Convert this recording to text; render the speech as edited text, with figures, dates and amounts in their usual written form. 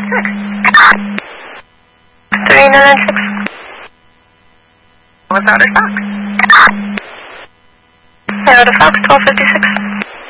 3996. What's out of stock? Aero to Fox, 1256.